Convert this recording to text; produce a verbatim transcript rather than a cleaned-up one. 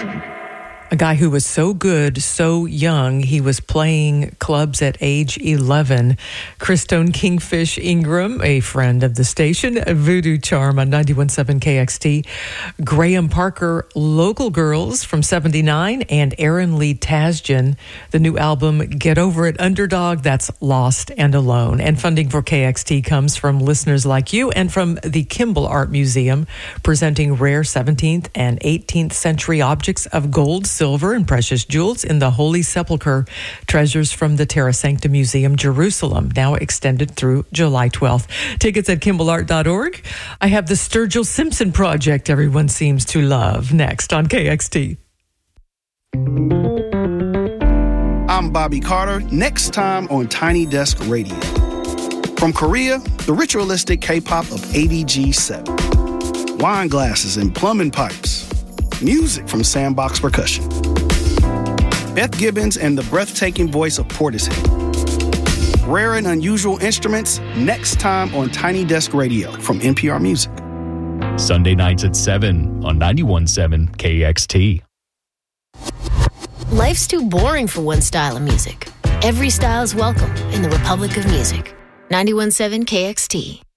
A guy who was so good, so young, he was playing clubs at age eleven. Christone Kingfish Ingram, a friend of the station, Voodoo Charm on ninety-one point seven K X T. Graham Parker, Local Girls from seventy-nine, and Aaron Lee Tasjan, the new album Get Over It Underdog, that's Lost and Alone. And funding for K X T comes from listeners like you and from the Kimball Art Museum, presenting rare seventeenth and eighteenth century objects of gold, silver, and precious jewels in the Holy Sepulchre, treasures from the Terra Sancta Museum, Jerusalem, now extended through July twelfth. Tickets at kimball art dot org. I have the Sturgill Simpson Project everyone seems to love, next on K X T. I'm Bobby Carter, next time on Tiny Desk Radio. From Korea, the ritualistic K-pop of A D G seven. Wine glasses and plumbing pipes. Music from Sandbox Percussion. Beth Gibbons and the breathtaking voice of Portishead. Rare and unusual instruments, next time on Tiny Desk Radio from N P R Music. Sunday nights at seven on ninety-one point seven K X T. Life's too boring for one style of music. Every style is welcome in the Republic of Music. ninety-one point seven K X T.